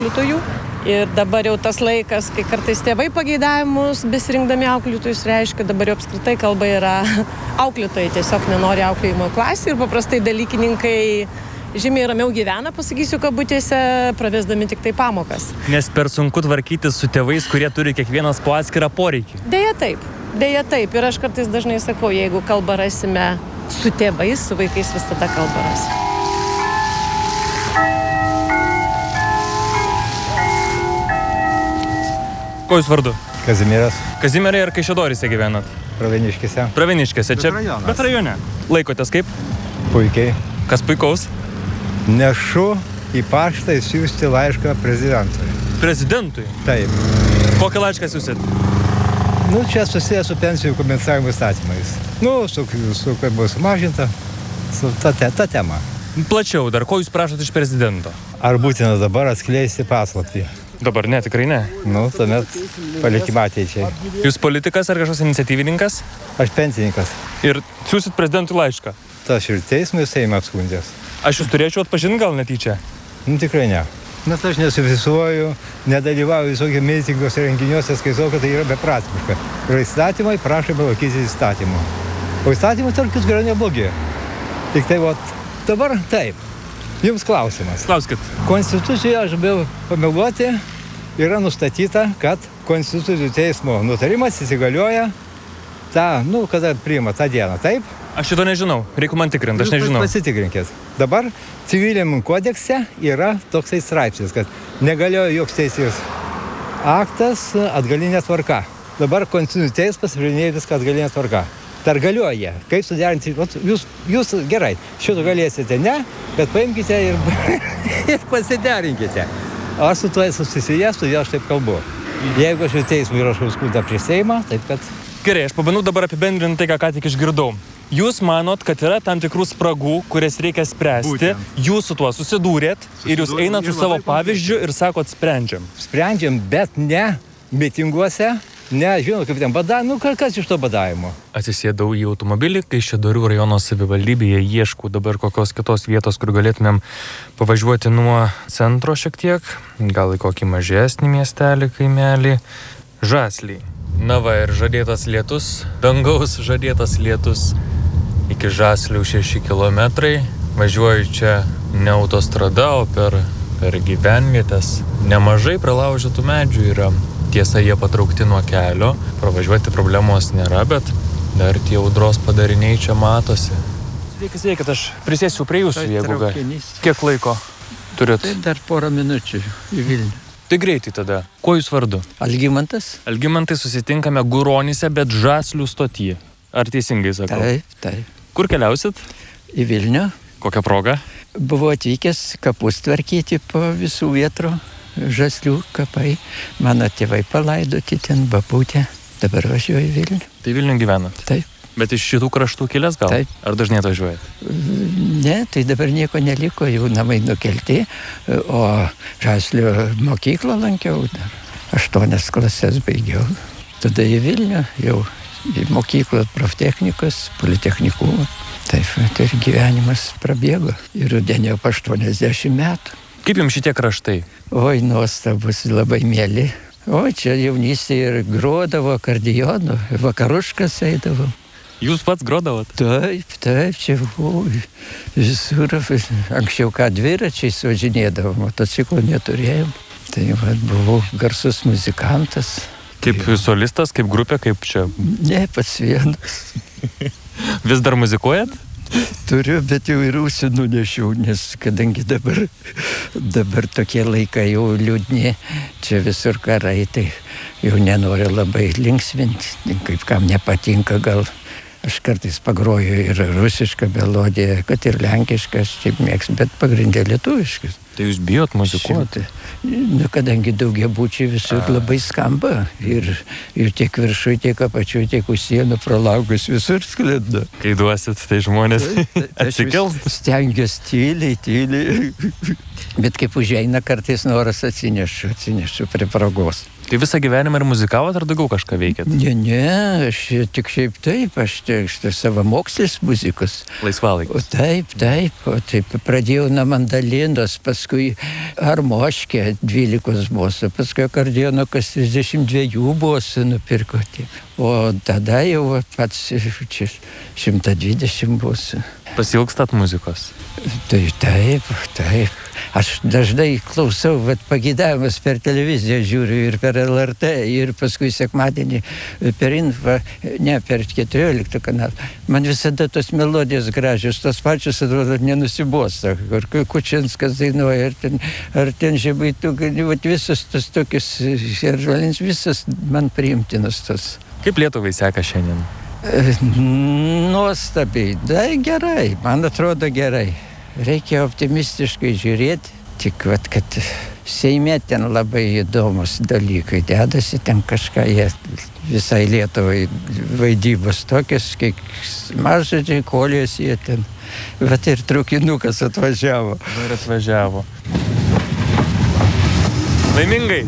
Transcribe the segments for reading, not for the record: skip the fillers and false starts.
auklėtojų. Ir dabar jau tas laikas, kai kartais tėvai pageidavimus besirinkdami auklėtojus reiškia, dabar jau apskritai kalba yra auklėtojai tiesiog nenori auklėjimo klasį ir paprastai dalykininkai žymiai ramiau gyvena, pasakysiu kabutėse, pravesdami tik tai pamokas. Nes per sunku tvarkytis su tėvais, kurie turi kiekvienas po atskirą poreikį. Deja taip. Ir aš kartais dažnai sakau, jeigu kalbą rasime su tėvais, su vaikais visada kalbą rasime. Ko jūs vardu? Kazimieras. Kazimierai ar Kaišiadoryse gyvenat? Pravieniškėse. Pravieniškėse, čia. Bet rajone. Laikotės kaip? Puikiai. Kas puikaus? Nešu į paštą įsiųsti laišką prezidentui. Prezidentui? Taip. Kokį laišką siūsit? Čia susijęs su pensijų kompensavimo įstatymais. Su kaip buvo sumažinta, su ta tema. Plačiau dar, ko jūs prašot iš prezidento? Ar būtina dabar atskleisti paslaptį? Dabar ne, tikrai ne. Tuomet palikime ateičiai. Jūs politikas ar kažkoks iniciatyvininkas? Aš pensininkas. Ir siūsit prezidentui laišką? Tas ir teismui Seime apskundęs. Aš jūs turėčiau atpažinti gal netyčia? Tikrai ne. Nes aš nesivisuoju, nedalyvauju visokių mitinguose, renginiuose, skaitau, kad tai yra beprasmiška. Ir įstatymai prašome laikytis įstatymų. O įstatymai tarp kitko yra neblogi. Tik tai dabar taip. Jums klausimas. Klauskit. Konstitucijoje, aš bijau pameluoti, yra nustatyta, kad Konstitucijų teismo nutarimas įsigalioja kada priima tą dieną, taip? Aš šito nežinau, reikia man tikrinti, aš nežinau. Pasitikrinkit. Dabar civiliniam kodekse yra toksai straipsnis, kad negalioja joks teisės aktas atgalinė tvarka. Dabar Konstitucinis teismas priiminėja viską atgalinė tvarka. Ar galioja? Kaip suderinti? Jūs gerai, šito galėsite, ne? Bet paimkite ir pasiderinkite. Aš su tuo esu susijęs, todėl aš taip kalbu. Jeigu aš teismui įrašau skundą prieš Seimą, taip kad... Gerai, aš pabandau dabar apibendrinti tai, ką tik išgirdau. Jūs manot, kad yra tam tikrų spragų, kurias reikia spręsti. Būtent. Jūs su tuo susidūrėt ir jūs einat su savo pavyzdžiu ir sakot, sprendžiam. Sprendžiam, bet ne mitinguose. Ne, žinau, kaip ten badavimo, kas iš to badavimo. Atsisėdau į automobilį, Kaišiadorių rajono savivaldybėje ieškau dabar kokios kitos vietos, kur galėtumėm pavažiuoti nuo centro šiek tiek, gal į kokį mažesnį miestelį, kaimelį, Žasliai. Na va, ir žadėtas lietus, dangaus žadėtas lietus, iki Žaslių 6 kilometrai, važiuoju čia ne autostrada, o per gyvenvietės. Nemažai pralaužytų medžių yra. Tiesa, jie patraukti nuo kelio, pravažiuoti problemos nėra, bet dar tie audros padariniai čia matosi. Sveikit, aš prisėsiu prie jūsų, jeigu gali. Kiek laiko turit? Tai dar porą minučių į Vilnių. Tai greitai tada. Kuo jūs vardu? Algimantas. Algimantai, susitinkame Guronyse, bet Žaslių stotyje. Ar teisingai sakau? Taip. Kur keliausit? Į Vilnių. Kokią progą? Buvau atvykęs kapus tvarkyti po visų vietrų. Žaslių kapai. Mano tėvai palaidoti ten, babutė. Dabar važiuoju į Vilnių. Tai Vilnių gyvenat? Taip. Bet iš šitų kraštų kilęs gal? Taip. Ar dažnai atvažiuojat? Ne, tai dabar nieko neliko, jau namai nukelti, o Žaslių mokyklą lankiau dar. 8 klases baigiau. Tada į Vilnių, jau į mokyklą proftechnikos, politechnikumą. Taip, tai ir gyvenimas prabėgo. Ir rudenio 80 metų. Kaip jums šitie kraštai? Oi, nuostabus, labai mieli. O čia jaunystėje ir grodavo akordeonu, vakaruškas eidavo. Jūs pats grodavot? Taip, čia visur. Anksčiau dviračiais važinėdavo, motociklų neturėjom. Tai buvau garsus muzikantas. Kaip solistas, kaip grupė, kaip čia? Ne, pats vienas. Vis dar muzikuojat? Turiu, bet jau ir ausį nunešiau, nes kadangi dabar tokie laikai jau liūdni, čia visur karai, tai jau nenoriu labai linksminti, kaip kam nepatinka gal. Aš kartais pagroju ir rusišką melodiją, kad ir lenkišką, aš taip mėgstu, bet pagrindė lietuviškas. Tai jūs bijot muzikuoti? Kadangi daugiabučiai visur labai skamba ir tiek viršui, tiek apačiui, tiek už sienų pralaugus visur sklinda. Kai duosit, tai žmonės atsikels? Stengiuosi tyliai. Bet kaip užeina, kartais noras atsinešu prie progos. Tai visą gyvenimą ir muzikavot, ar daugiau kažką veikėt? Ne, aš tik šiaip taip, aš savamokslis muzikos. Laisvalaikis? Taip, o taip pradėjau nuo mandalinos, pas paskui armoškė 12 bosų, paskui akordeono, kas 32 bosų nupirko. O tada jau pats čia 120 bosų. Pasilgstat muzikos? Tai taip. Aš dažnai klausau, pageidavimas per televiziją žiūriu ir per LRT, ir paskui sekmadienį per Infą, per 14 kanalą. Man visada tos melodijos gražios, tos pačios, atrodo, nenusibosta. Ar Kučinskas dainuoja, ar ten Žemaitukai, visos tos tokios, visas man priimtinas tos. Kaip Lietuvai seka šiandien? Nuostabiai, gerai, man atrodo gerai. Reikia optimistiškai žiūrėti, tik kad Seime ten labai įdomus dalykai dedasi, ten kažką jie visai Lietuvai vaidybos tokios, kiek mažadžiai, kolijos jie ten, ir traukinukas atvažiavo. Ir atvažiavo. Laimingai!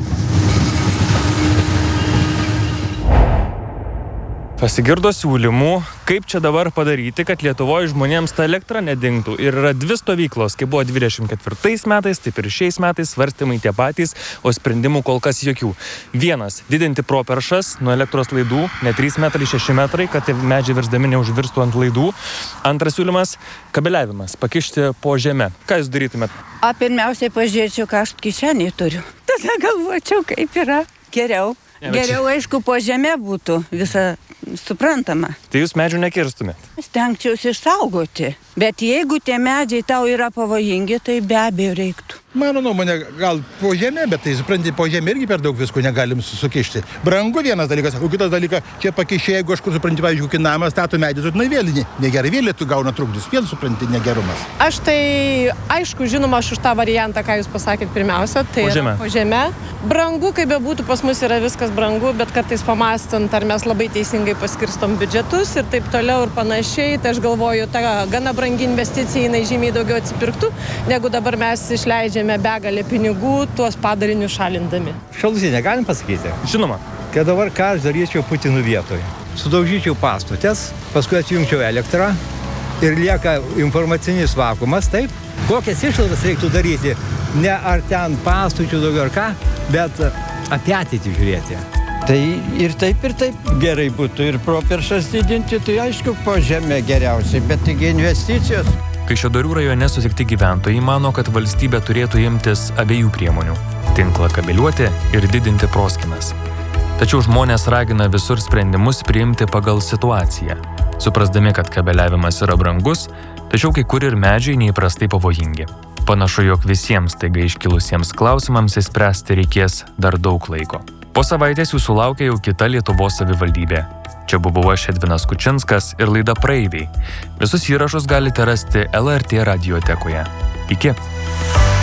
Pasigirdo siūlymų, kaip čia dabar padaryti, kad Lietuvoje žmonėms ta elektra nedingtų. Ir yra dvi stovyklos, kaip buvo 24 metais, taip ir šiais metais svarstymai tie patys, o sprendimų kol kas jokių. Vienas – didinti properšas nuo elektros laidų, ne 3 metrai, 6 metrai, kad medžiai virsdami neužvirstų ant laidų. Antras siūlymas – kabeliavimas, pakišti po žemę. Ką jūs darytumėt? Pirmiausiai pažiūrėčiau, ką aš kišenėj turiu. Tada galvočiau, kaip yra geriau. Geriau, aišku, po žemė būtų visa suprantama. Tai jūs medžių nekirstumėt? Stengčiausi išsaugoti. Bet jeigu tie medžiai tau yra pavojingi, tai be abejo reiktų. Mano nuomonė, gal po žemė, bet tai, supranti, po žemė irgi per daug visko negalim sukišti. Brangu vienas dalykas, o kitas dalykas, čia pakišė, jeigu aš kur, supranti, pavyzdžiui, kokį namą stato medį, tai vėl negerai, vėl tu gauna trukdys, vėl supranti negerumas. Aš tai, aišku, žinoma, aš už tą variantą, ką jūs pasakėt pirmiausia, tai po žemė. Brangu, kaip bebūtų, pas mus yra viskas brangu, bet kartais pamąstant, ar mes labai teisingai paskirstom biudžetus ir taip toliau ir panašiai, tai aš galvoju, ta gana brangi investicija, jinai žymiai daugiau atsipirktų, negu dabar mes išleidžiame begalę pinigų, tuos padarinius šalindami. Šalutinę galim pasakyti? Žinoma. Kad dabar ką aš daryčiau Putinų vietoje. Sudaužyčiau pastutes, paskui atjungčiau elektrą ir lieka informacinis vakuumas, taip? Kokias išlaidas reiktų daryti? Ne ar ten pastučių daugiau ar ką, bet apie ateitį žiūrėti. Tai ir taip gerai būtų ir properšas didinti, tai aišku po žemę geriausiai, bet taigi investicijos. Kaišiadorių rajone sutikti gyventojai mano, kad valstybė turėtų imtis abiejų priemonių – tinklą kabeliuoti ir didinti proskynas. Tačiau žmonės ragina visur sprendimus priimti pagal situaciją, suprasdami, kad kabeliavimas yra brangus, tačiau kai kur ir medžiai neįprastai pavojingi. Panašu, jog visiems taiga iškilusiems klausimams įspręsti reikės dar daug laiko. Po savaitės jūsų laukia jau kita Lietuvos savivaldybė. Čia buvau aš Edvinas Kučinskas ir laida Praeiviai. Visus įrašus galite rasti LRT radiotekoje. Iki.